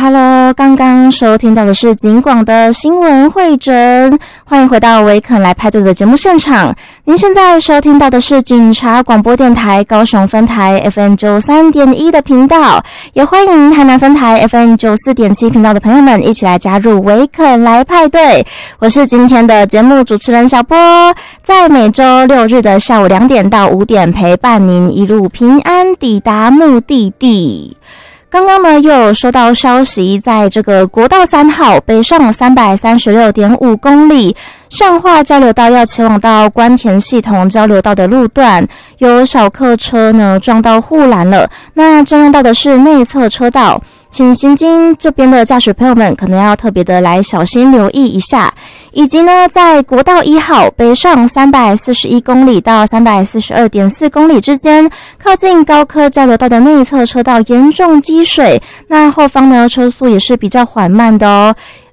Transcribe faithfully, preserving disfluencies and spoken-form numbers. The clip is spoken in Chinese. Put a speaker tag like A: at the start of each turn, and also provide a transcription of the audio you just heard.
A: Hello， 刚刚收听到的是警广的新闻会诊，欢迎回到维肯来派对的节目现场。您现在收听到的是警察广播电台高雄分台 F M 九十三点一 的频道，也欢迎台南分台 F M 九十四点七 频道的朋友们一起来加入维肯来派对。我是今天的节目主持人小波，在每周六日的下午两点到五点陪伴您一路平安抵达目的地。刚刚呢，又有收到消息，在这个国道三号北上三百三十六点五公里上化交流道要前往到关田系统交流道的路段，有小客车呢撞到护栏了。那占用到的是内侧车道，请行经这边的驾驶朋友们可能要特别的来小心留意一下。以及呢，在国道一号北上三百四十一公里到三百四十二点四公里之间，靠近高科交流道的内侧车道严重积水，那后方呢车速也是比较缓慢的哦。